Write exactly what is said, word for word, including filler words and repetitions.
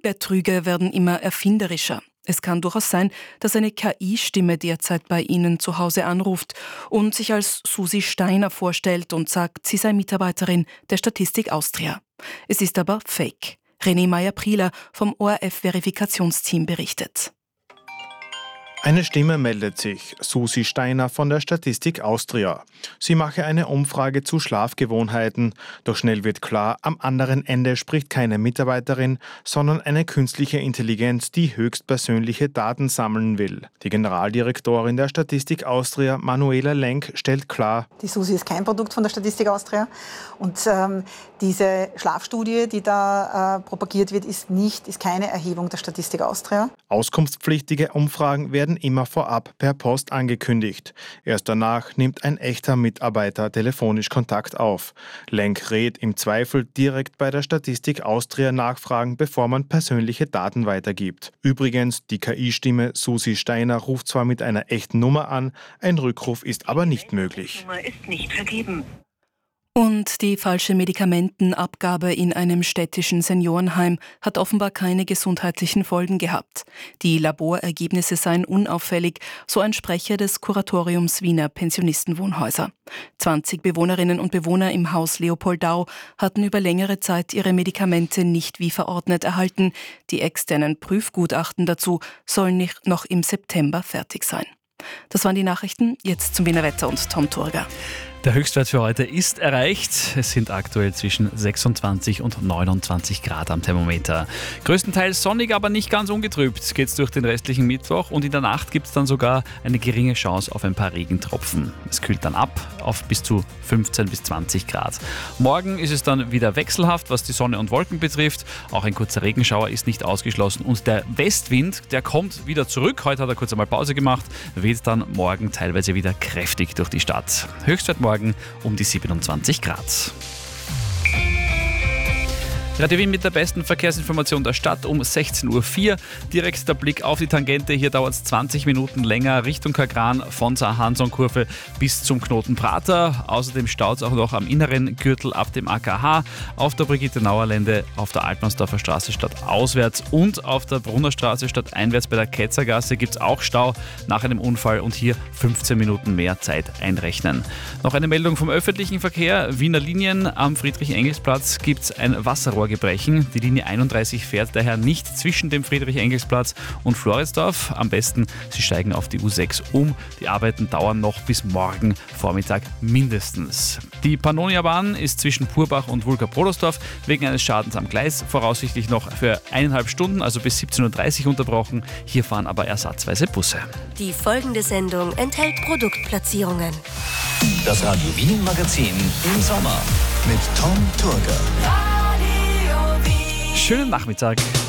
Betrüger werden immer erfinderischer. Es kann durchaus sein, dass eine K I-Stimme derzeit bei Ihnen zu Hause anruft und sich als Susi Steiner vorstellt und sagt, sie sei Mitarbeiterin der Statistik Austria. Es ist aber Fake. René Meyer-Prieler vom O R F-Verifikationsteam berichtet. Eine Stimme meldet sich, Susi Steiner von der Statistik Austria. Sie mache eine Umfrage zu Schlafgewohnheiten, doch schnell wird klar, am anderen Ende spricht keine Mitarbeiterin, sondern eine künstliche Intelligenz, die höchstpersönliche Daten sammeln will. Die Generaldirektorin der Statistik Austria, Manuela Lenk, stellt klar: Die Susi ist kein Produkt von der Statistik Austria und ähm, diese Schlafstudie, die da äh, propagiert wird, ist nicht, ist keine Erhebung der Statistik Austria. Auskunftspflichtige Umfragen werden immer vorab per Post angekündigt. Erst danach nimmt ein echter Mitarbeiter telefonisch Kontakt auf. Lenk rät, im Zweifel direkt bei der Statistik Austria nachfragen, bevor man persönliche Daten weitergibt. Übrigens, die K I-Stimme Susi Steiner ruft zwar mit einer echten Nummer an, ein Rückruf ist aber nicht möglich. Die Nummer ist nicht vergeben. Und die falsche Medikamentenabgabe in einem städtischen Seniorenheim hat offenbar keine gesundheitlichen Folgen gehabt. Die Laborergebnisse seien unauffällig, so ein Sprecher des Kuratoriums Wiener Pensionistenwohnhäuser. zwanzig Bewohnerinnen und Bewohner im Haus Leopoldau hatten über längere Zeit ihre Medikamente nicht wie verordnet erhalten. Die externen Prüfgutachten dazu sollen nicht noch im September fertig sein. Das waren die Nachrichten. Jetzt zum Wiener Wetter und Tom Turger. Der Höchstwert für heute ist erreicht. Es sind aktuell zwischen sechsundzwanzig und neunundzwanzig Grad am Thermometer. Größtenteils sonnig, aber nicht ganz ungetrübt geht's durch den restlichen Mittwoch und in der Nacht gibt es dann sogar eine geringe Chance auf ein paar Regentropfen. Es kühlt dann ab auf bis zu fünfzehn bis zwanzig Grad. Morgen ist es dann wieder wechselhaft, was die Sonne und Wolken betrifft. Auch ein kurzer Regenschauer ist nicht ausgeschlossen und der Westwind, der kommt wieder zurück. Heute hat er kurz einmal Pause gemacht, weht dann morgen teilweise wieder kräftig durch die Stadt. Höchstwert morgen um die siebenundzwanzig Grad. Radio Wien mit der besten Verkehrsinformation der Stadt um sechzehn Uhr vier. Direkt der Blick auf die Tangente. Hier dauert es zwanzig Minuten länger Richtung Kagran von Saar-Hanson-Kurve bis zum Knoten Prater. Außerdem staut es auch noch am inneren Gürtel ab dem A K H, auf der Brigitte-Nauer-Lände, auf der Altmannsdorfer Straße stadtauswärts und auf der Brunnerstraße stadteinwärts bei der Ketzergasse gibt es auch Stau nach einem Unfall und hier fünfzehn Minuten mehr Zeit einrechnen. Noch eine Meldung vom öffentlichen Verkehr. Wiener Linien am Friedrich-Engels-Platz gibt es ein Wasserrohr Gebrechen. Die Linie einunddreißig fährt daher nicht zwischen dem Friedrich-Engels-Platz und Floridsdorf. Am besten, Sie steigen auf die U sechs um. Die Arbeiten dauern noch bis morgen Vormittag mindestens. Die Pannonia-Bahn ist zwischen Purbach und Wulka-Prodersdorf wegen eines Schadens am Gleis voraussichtlich noch für eineinhalb Stunden, also bis siebzehn Uhr dreißig unterbrochen. Hier fahren aber ersatzweise Busse. Die folgende Sendung enthält Produktplatzierungen. Das Radio Wien Magazin im Sommer mit Tom Turger. Schönen Nachmittag.